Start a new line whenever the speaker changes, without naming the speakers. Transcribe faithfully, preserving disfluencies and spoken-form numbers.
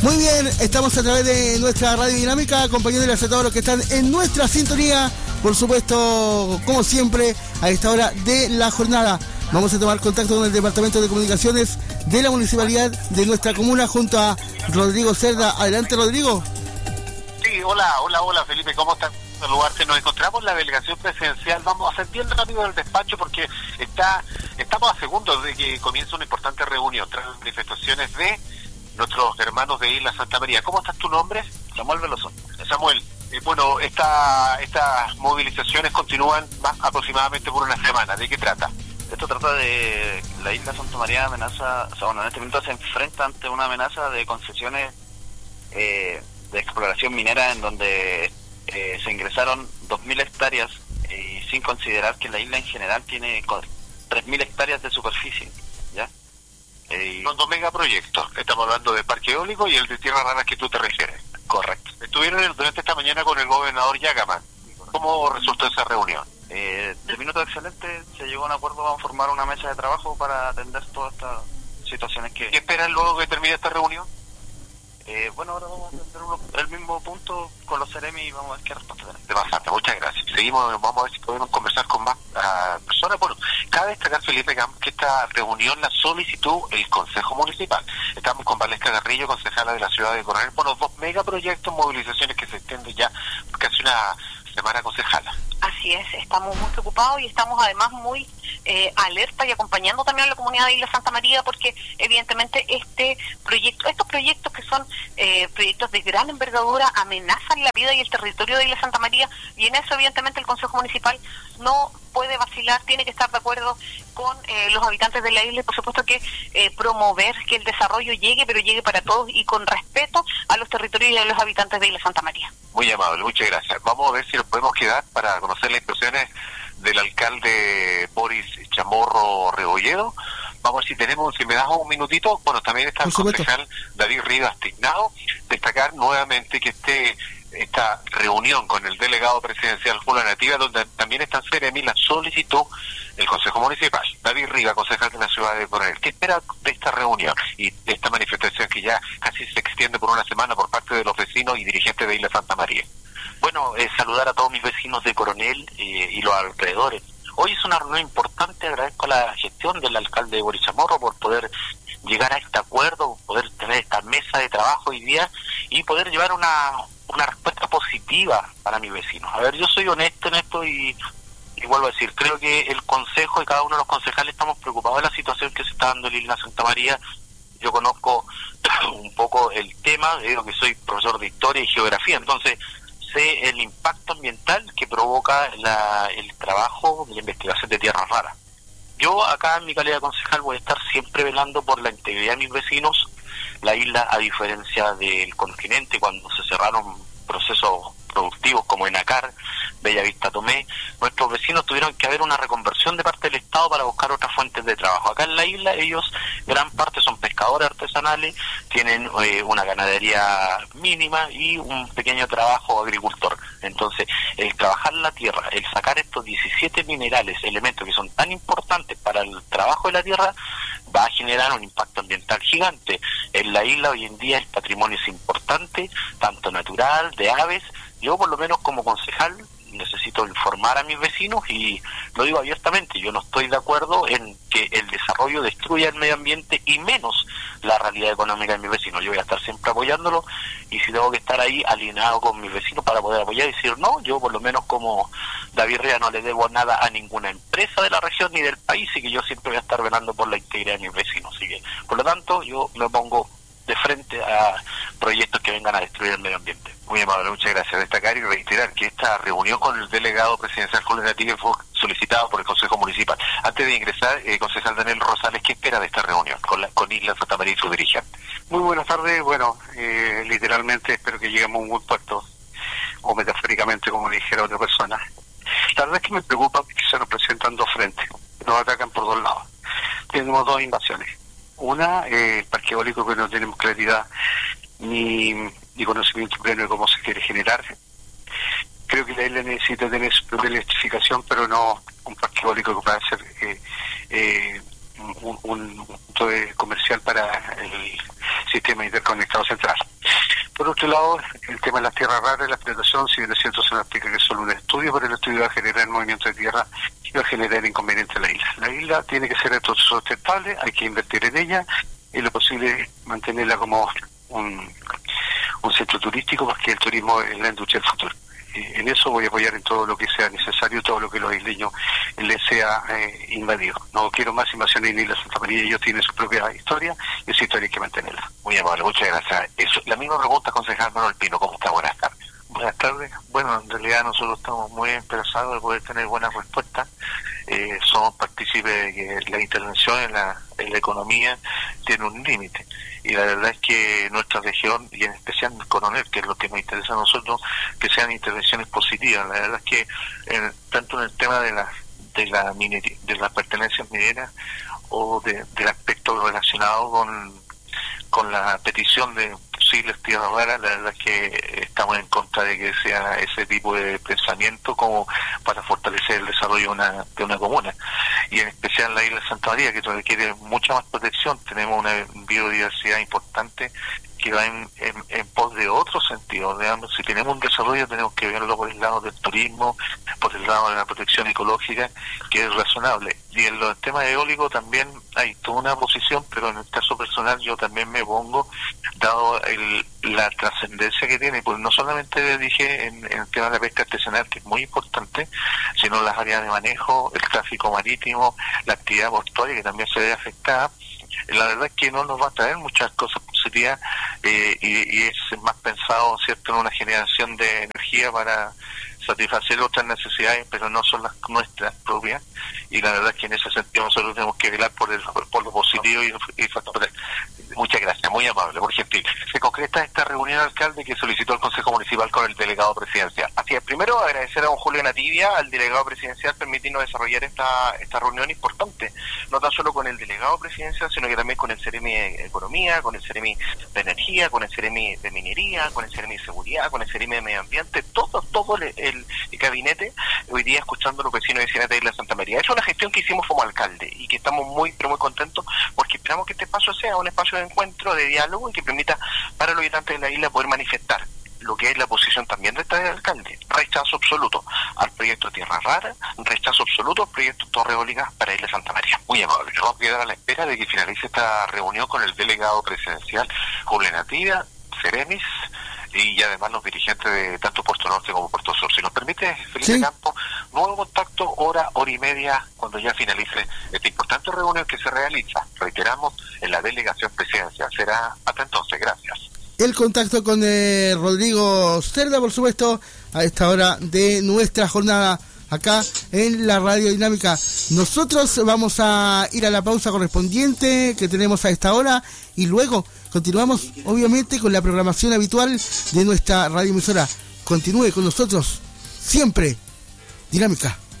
Muy bien, estamos a través de nuestra radio dinámica, acompañándoles a todos los que están en nuestra sintonía, por supuesto, como siempre, a esta hora de la jornada. Vamos a tomar contacto con el Departamento de Comunicaciones de la Municipalidad de nuestra comuna junto a Rodrigo Cerda. Adelante, Rodrigo.
Sí, hola, hola, hola, Felipe, ¿cómo estás? Saludarte. Nos encontramos en la delegación presidencial. Vamos a hacer bien rápido el despacho porque está estamos a segundos de que comience una importante reunión tras las manifestaciones de nuestros hermanos de Isla Santa María. ¿Cómo estás? ¿Tu nombre?
Samuel Veloso.
Samuel, eh, bueno, esta, estas movilizaciones continúan más aproximadamente por una semana. ¿De qué trata?
Esto trata de la Isla Santa María amenaza, o sea, bueno, en este momento se enfrenta ante una amenaza de concesiones eh, de exploración minera en donde eh, se ingresaron dos mil hectáreas y eh, sin considerar que la isla en general tiene tres mil hectáreas de superficie, ¿ya?
Eh, Son dos megaproyectos, estamos hablando del parque eólico y el de tierras raras que tú te refieres.
Correcto.
Estuvieron durante esta mañana con el gobernador Yagaman. ¿Cómo resultó esa reunión?
Eh, de minuto excelente, se llegó a un acuerdo, vamos a formar una mesa de trabajo para atender todas estas situaciones que...
¿Qué esperan luego que termine esta reunión?
Eh, bueno, ahora vamos a atender uno, el mismo punto con los Ceremi y vamos a ver qué respuesta tenemos.
De bastante, muchas gracias. Seguimos, vamos a ver si podemos conversar con más uh, personas. Bueno, cabe destacar, Felipe, que esta reunión la solicitó el Consejo Municipal. Estamos con Valesca Garrillo, concejala de la ciudad de Coronel, por los dos megaproyectos, movilizaciones que se extienden ya casi una semana, concejala.
Así es, estamos muy preocupados y estamos además muy eh, alerta y acompañando también a la comunidad de Isla Santa María porque evidentemente este proyecto, estos proyectos que son eh, proyectos de gran envergadura amenazan la vida y el territorio de Isla Santa María y en eso evidentemente el Consejo Municipal no puede vacilar, tiene que estar de acuerdo con eh, los habitantes de la isla y por supuesto que eh, promover que el desarrollo llegue, pero llegue para todos y con respeto a los territorios y a los habitantes de Isla Santa María.
Muy amable, muchas gracias. Vamos a ver si nos podemos quedar para conocer las impresiones del alcalde Boris Chamorro Rebolledo. Vamos a ver si tenemos, si me das un minutito. Bueno, también está el concejal David Rivas Tignado. Destacar nuevamente que este esta reunión con el delegado presidencial Julio Nativa, donde también están Ceremi, la solicitó el Consejo Municipal. David Rivas, concejal de la ciudad de Coronel, ¿qué espera de esta reunión y de esta manifestación que ya casi se extiende por una semana por parte de los vecinos y dirigentes de Isla Santa María?
Bueno, eh, saludar a todos mis vecinos de Coronel eh, y los alrededores. Hoy es una reunión importante, agradezco la gestión del alcalde Boris Chamorro por poder llegar a este acuerdo, poder tener esta mesa de trabajo hoy día y poder llevar una, una respuesta positiva para mis vecinos. A ver, yo soy honesto en esto y, y vuelvo a decir, creo que el consejo y cada uno de los concejales estamos preocupados de la situación que se está dando en la Isla Santa María. Yo conozco un poco el tema, digo que soy profesor de historia y geografía, entonces sé el impacto ambiental que provoca la, el trabajo de la investigación de tierras raras. Yo acá en mi calidad de concejal voy a estar siempre velando por la integridad de mis vecinos. La isla, a diferencia del continente, cuando se cerraron procesos productivos como Enacar, Bellavista Tomé, nuestros vecinos tuvieron que haber una reconversión de parte del Estado para buscar otras fuentes de trabajo. Acá en la isla ellos, gran parte son pescadores artesanales, tienen eh, una ganadería mínima y un pequeño trabajo agricultor. Entonces, el trabajar la tierra, el sacar estos diecisiete minerales, elementos que son tan importantes para el trabajo de la tierra, va a generar un impacto ambiental gigante. En la isla hoy en día el patrimonio es importante, tanto natural, de aves. Yo por lo menos como concejal necesito informar a mis vecinos y lo digo abiertamente, yo no estoy de acuerdo en que el desarrollo destruya el medio ambiente y menos la realidad económica de mis vecinos. Yo voy a estar siempre apoyándolo y si tengo que estar ahí alineado con mis vecinos para poder apoyar y decir no, yo por lo menos como David Rea no le debo nada a ninguna empresa de la región ni del país y que yo siempre voy a estar velando por la integridad de mis vecinos. Así que, por lo tanto, yo me pongo de frente a proyectos que vengan a destruir el medio ambiente.
Muy amable, muchas gracias. Destacar y reiterar que esta reunión con el delegado presidencial Julio Nativa fue solicitada por el Consejo Municipal. Antes de ingresar, eh, concejal Daniel Rosales, ¿qué espera de esta reunión con, la, con Isla Santa María y su dirigente?
Muy buenas tardes. Bueno, eh, literalmente espero que lleguemos a un buen puerto, o metafóricamente, como dijera otra persona. La verdad es que me preocupa que se nos presentan dos frentes, nos atacan por dos lados. Tenemos dos invasiones. Una, eh, el parque eólico, que no tenemos claridad ni, ni conocimiento pleno de cómo se quiere generar. Creo que la isla necesita tener su propia electrificación, pero no un parque eólico que pueda ser eh, eh, un, un punto de comercial para el sistema interconectado central. Por otro lado, el tema de las tierras raras, la explotación, si bien es cierto, se nos explica que es solo un estudio, pero el estudio va a generar movimiento de tierra y va a generar inconveniente a la isla. La isla tiene que ser sustentable, hay que invertir en ella, y lo posible mantenerla como un, un centro turístico, porque el turismo es la industria del futuro. En eso voy a apoyar en todo lo que sea necesario, todo lo que los isleños les sea eh, invadido. No quiero más invasiones en Isla Santa María, ellos tienen su propia historia y esa historia hay que mantenerla.
Muy amable, muchas gracias. Eso, la misma pregunta, concejal Manuel Pino, ¿cómo está? Buenas tardes.
Buenas tardes. Bueno, en realidad nosotros estamos muy interesados de poder tener buenas respuestas. Eh, somos partícipes de que la intervención en la, en la economía tiene un límite. Y la verdad es que nuestra región, y en especial el Coronel, que es lo que nos interesa a nosotros, que sean intervenciones positivas. La verdad es que en, tanto en el tema de las de la minería, de las pertenencias mineras o de, del aspecto relacionado con, con la petición de posibles tierras raras, la verdad es que estamos en contra de que sea ese tipo de pensamiento como para fortalecer el desarrollo de una, de una comuna. Y en especial la isla de Santa María, que requiere mucha más protección. Tenemos una biodiversidad importante que va en, en, en pos de otro sentido. Digamos, si tenemos un desarrollo tenemos que verlo por el lado del turismo, por el lado de la protección ecológica, que es razonable. Y en los temas eólicos también hay toda una posición, pero en el caso personal yo también me pongo, dado el, la trascendencia que tiene, pues no solamente dije en, en el tema de la pesca artesanal, que es muy importante, sino las áreas de manejo, el tráfico marítimo, la actividad portuaria, que también se ve afectada. La verdad es que no nos va a traer muchas cosas positivas eh, y, y es más pensado, cierto, en una generación de energía para satisfacer otras necesidades, pero no son las nuestras propias, y la verdad es que en ese sentido nosotros tenemos que velar por, el, por lo positivo y, y factores.
Muchas gracias, muy amable, muy gentil. Se concreta esta reunión, alcalde, que solicitó el Consejo Municipal con el delegado presidencial.
Así es, primero agradecer a don Julio Nativia, al delegado presidencial, permitirnos desarrollar esta esta reunión importante, no tan solo con el delegado presidencial, sino que también con el Ceremi de Economía, con el Ceremi de Energía, con el Ceremi de Minería, con el Ceremi de Seguridad, con el Ceremi de Medio Ambiente, todo, todo el, el, el gabinete, hoy día escuchando a los vecinos y vecinas de Isla Santa María. Es una gestión que hicimos como alcalde y que estamos muy, pero muy contentos, porque esperamos que este espacio sea un espacio de encuentro, de diálogo, y que permita para los habitantes de la isla poder manifestar lo que es la posición también de este alcalde: rechazo absoluto al proyecto Tierra Rara, rechazo absoluto al proyecto Torre Eólica para Isla Santa María.
Muy amable, vamos a quedar a la espera de que finalice esta reunión con el delegado presidencial Julio Nativia, Ceremis, y además los dirigentes de tanto Puerto Norte como Puerto Sur. Si nos permite, Felipe, sí. Campo, nuevo contacto, hora, hora y media, cuando ya finalice esta importante reunión que se realiza, reiteramos, en la delegación presidencial. Será hasta entonces, gracias.
El contacto con eh, Rodrigo Cerda, por supuesto, a esta hora de nuestra jornada acá en la Radio Dinámica. Nosotros vamos a ir a la pausa correspondiente que tenemos a esta hora y luego continuamos, obviamente, con la programación habitual de nuestra radioemisora. Continúe con nosotros, siempre Dinámica.